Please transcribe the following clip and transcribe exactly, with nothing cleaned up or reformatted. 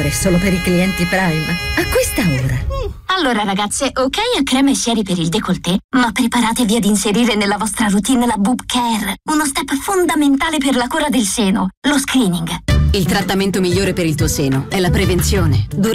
ore solo per i clienti Prime. A questa ora. Allora ragazze, ok a creme e sieri per il décolleté, ma preparatevi ad inserire nella vostra routine la boob care, uno step fondamentale per la cura del seno, lo screening. Il trattamento migliore per il tuo seno è la prevenzione. Durante